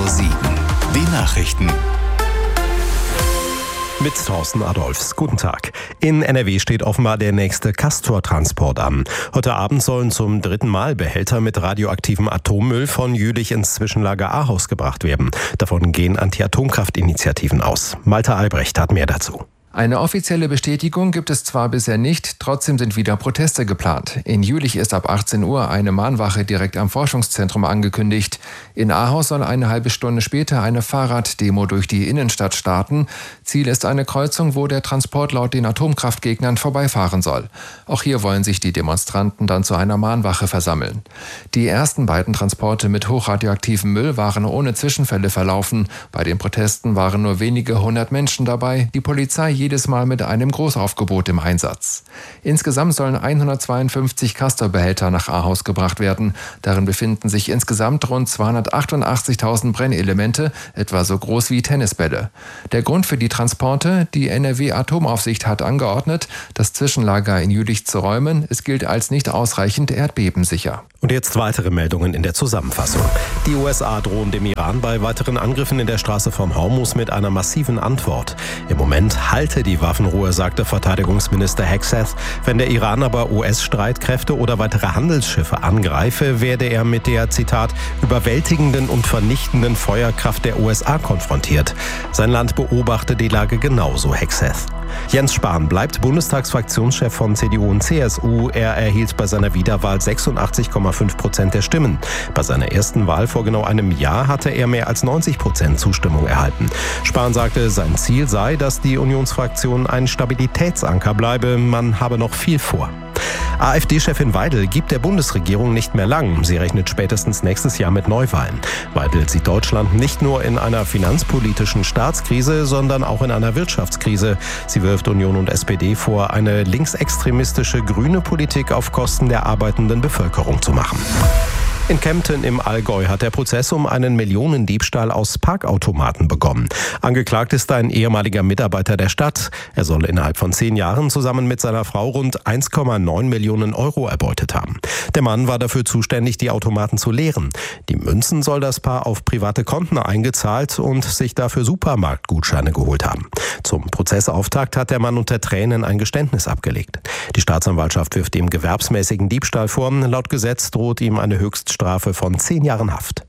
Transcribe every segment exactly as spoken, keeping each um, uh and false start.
Siegen. Die Nachrichten. Mit Thorsten Adolfs. Guten Tag. In N R W steht offenbar der nächste Castor-Transport an. Heute Abend sollen zum dritten Mal Behälter mit radioaktivem Atommüll von Jülich ins Zwischenlager Ahaus gebracht werden. Davon gehen Anti-Atomkraft-Initiativen aus. Malte Albrecht hat mehr dazu. Eine offizielle Bestätigung gibt es zwar bisher nicht, trotzdem sind wieder Proteste geplant. In Jülich ist ab achtzehn Uhr eine Mahnwache direkt am Forschungszentrum angekündigt. In Ahaus soll eine halbe Stunde später eine Fahrraddemo durch die Innenstadt starten. Ziel ist eine Kreuzung, wo der Transport laut den Atomkraftgegnern vorbeifahren soll. Auch hier wollen sich die Demonstranten dann zu einer Mahnwache versammeln. Die ersten beiden Transporte mit hochradioaktivem Müll waren ohne Zwischenfälle verlaufen. Bei den Protesten waren nur wenige hundert Menschen dabei. Die Polizei jedes Mal mit einem Großaufgebot im Einsatz. Insgesamt sollen hundertzweiundfünfzig Castor-Behälter nach Ahaus gebracht werden. Darin befinden sich insgesamt rund zweihundertachtundachtzigtausend Brennelemente, etwa so groß wie Tennisbälle. Der Grund für die Transporte: die N R W-Atomaufsicht hat angeordnet, das Zwischenlager in Jülich zu räumen. Es gilt als nicht ausreichend erdbebensicher. Und jetzt weitere Meldungen in der Zusammenfassung. Die U S A drohen dem Iran bei weiteren Angriffen in der Straße von Hormuz mit einer massiven Antwort. Im Moment halte die Waffenruhe, sagte Verteidigungsminister Hegseth. Wenn der Iran aber U S-Streitkräfte oder weitere Handelsschiffe angreife, werde er mit der, Zitat, überwältigenden und vernichtenden Feuerkraft der U S A konfrontiert. Sein Land beobachte die Lage genauso, Hegseth. Jens Spahn bleibt Bundestagsfraktionschef von C D U und C S U. Er erhielt bei seiner Wiederwahl sechsundachtzig Komma fünf Prozent der Stimmen. Bei seiner ersten Wahl vor genau einem Jahr hatte er mehr als neunzig Prozent Zustimmung erhalten. Spahn sagte, sein Ziel sei, dass die Unionsfraktion ein Stabilitätsanker bleibe. Man habe noch viel vor. AfD-Chefin Weidel gibt der Bundesregierung nicht mehr lang. Sie rechnet spätestens nächstes Jahr mit Neuwahlen. Weidel sieht Deutschland nicht nur in einer finanzpolitischen Staatskrise, sondern auch in einer Wirtschaftskrise. Sie wirft Union und S P D vor, eine linksextremistische grüne Politik auf Kosten der arbeitenden Bevölkerung zu machen. In Kempten im Allgäu hat der Prozess um einen Millionendiebstahl aus Parkautomaten begonnen. Angeklagt ist ein ehemaliger Mitarbeiter der Stadt. Er soll innerhalb von zehn Jahren zusammen mit seiner Frau rund eins Komma neun Millionen Euro erbeutet haben. Der Mann war dafür zuständig, die Automaten zu leeren. Die Münzen soll das Paar auf private Konten eingezahlt und sich dafür Supermarktgutscheine geholt haben. Zum Prozessauftakt hat der Mann unter Tränen ein Geständnis abgelegt. Die Staatsanwaltschaft wirft ihm gewerbsmäßigen Diebstahl vor. Laut Gesetz droht ihm eine Höchststrafe von zehn Jahren Haft.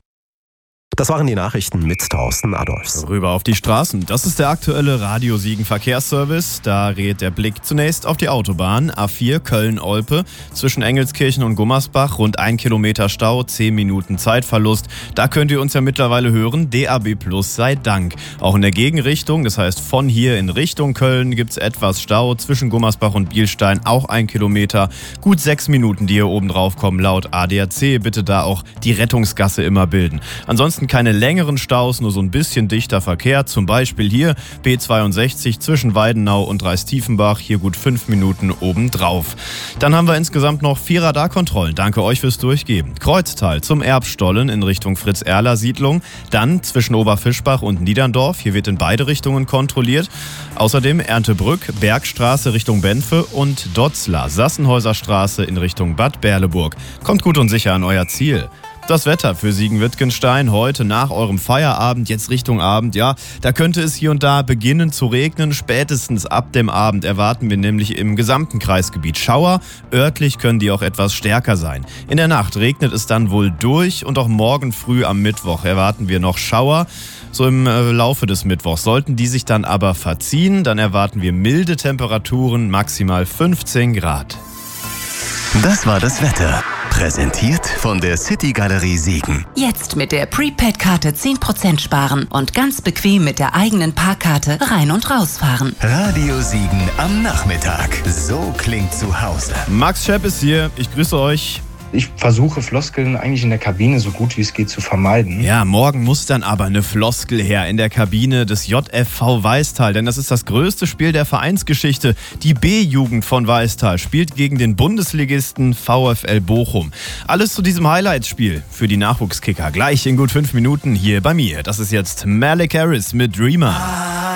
Das waren die Nachrichten mit Thorsten Adolfs. Rüber auf die Straßen. Das ist der aktuelle Radio Siegen Verkehrsservice. Da rät der Blick zunächst auf die Autobahn. A vier Köln-Olpe zwischen Engelskirchen und Gummersbach. Rund ein Kilometer Stau, zehn Minuten Zeitverlust. Da könnt ihr uns ja mittlerweile hören. D A B Plus sei Dank. Auch in der Gegenrichtung, das heißt von hier in Richtung Köln, gibt es etwas Stau. Zwischen Gummersbach und Bielstein auch ein Kilometer. Gut sechs Minuten, die hier oben drauf kommen laut A D A C. Bitte da auch die Rettungsgasse immer bilden. Ansonsten keine längeren Staus, nur so ein bisschen dichter Verkehr. Zum Beispiel hier B zweiundsechzig zwischen Weidenau und Dreistiefenbach. Hier gut fünf Minuten obendrauf. Dann haben wir insgesamt noch vier Radarkontrollen. Danke euch fürs Durchgeben. Kreuztal zum Erbstollen in Richtung Fritz-Erler-Siedlung. Dann zwischen Oberfischbach und Niederndorf. Hier wird in beide Richtungen kontrolliert. Außerdem Erntebrück, Bergstraße Richtung Benfe und Dotzlar, Sassenhäuser Straße in Richtung Bad Berleburg. Kommt gut und sicher an euer Ziel. Das Wetter für Siegen-Wittgenstein heute nach eurem Feierabend, jetzt Richtung Abend, ja, da könnte es hier und da beginnen zu regnen. Spätestens ab dem Abend erwarten wir nämlich im gesamten Kreisgebiet Schauer. Örtlich können die auch etwas stärker sein. In der Nacht regnet es dann wohl durch und auch morgen früh am Mittwoch erwarten wir noch Schauer. So im Laufe des Mittwochs sollten die sich dann aber verziehen. Dann erwarten wir milde Temperaturen, maximal fünfzehn Grad. Das war das Wetter. Präsentiert von der City Galerie Siegen. Jetzt mit der Prepaid-Karte zehn Prozent sparen und ganz bequem mit der eigenen Parkkarte rein und rausfahren. Radio Siegen am Nachmittag. So klingt zu Hause. Max Schepp ist hier. Ich grüße euch. Ich versuche Floskeln eigentlich in der Kabine so gut wie es geht zu vermeiden. Ja, morgen muss dann aber eine Floskel her in der Kabine des J F V Weistal, denn das ist das größte Spiel der Vereinsgeschichte. Die B-Jugend von Weistal spielt gegen den Bundesligisten VfL Bochum. Alles zu diesem Highlights-Spiel für die Nachwuchskicker. Gleich in gut fünf Minuten hier bei mir. Das ist jetzt Malik Harris mit Dreamer.